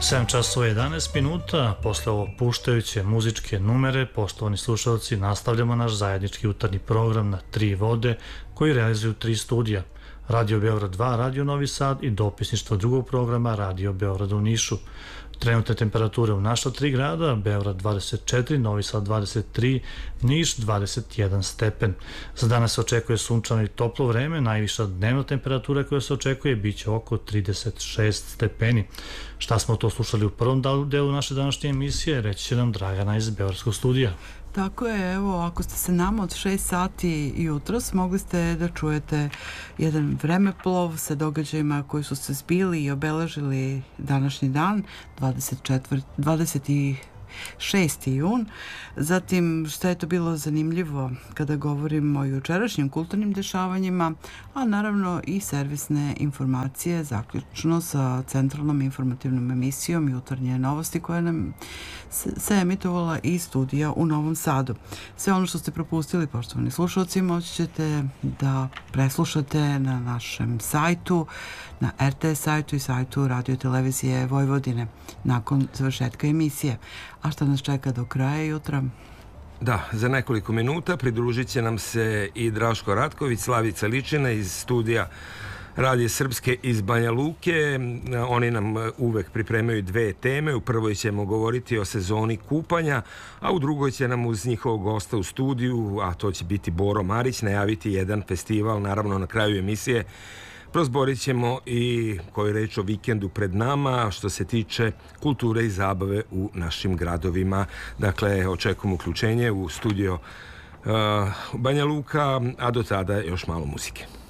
7 časova 11 minuta, posle ovo puštajuće muzičke numere, poštovani slušalci, nastavljamo naš zajednički jutarnji program na 3 vode koji realizuju 3 studija. Radio Beograd 2, Radio Novi Sad i dopisništvo drugog programa Radio Beograd u Nišu. Trenutne temperature u naša 3 grada, Beograd 24, Novi Sad 23, Niš 21 stepen. Za danas se očekuje sunčano i toplo vreme, najviša dnevna temperatura koja se očekuje biće oko 36 stepeni. Šta smo to slušali u prvom delu naše današnje emisije, reći će nam Dragana iz Beogradskog studija. Tako je, evo, ako ste se nama od 6 sati jutros, mogli ste da čujete jedan vremeplov sa događajima koji su se zbili i obeležili današnji dan, 26. jun. Zatim, šta je to bilo zanimljivo kada govorimo o jučerašnjim kulturnim dešavanjima, a naravno i servisne informacije, zaključno sa centralnom informativnom emisijom Jutarnje novosti koja nam se emitovala iz studija u Novom Sadu. Sve ono što ste propustili, poštovani slušalci, moći ćete da preslušate na našem sajtu, na RTS sajtu i sajtu Radio Televizije Vojvodine nakon završetka emisije. A šta nas čeka do kraja jutra? Da, za nekoliko minuta pridružit će nam se i Draško Ratković, Slavica Ličina iz studija Radije Srpske iz Banja Luke. Oni nam uvek pripremaju 2 teme. U prvoj ćemo govoriti o sezoni kupanja, a u drugoj će nam uz njihovog gosta u studiju, a to će biti Boro Marić, najaviti jedan festival, naravno na kraju emisije. Prozborit ćemo i koju reč o vikendu pred nama što se tiče kulture i zabave u našim gradovima. Dakle, očekujemo uključenje u studio Banja Luka, a do tada još malo muzike.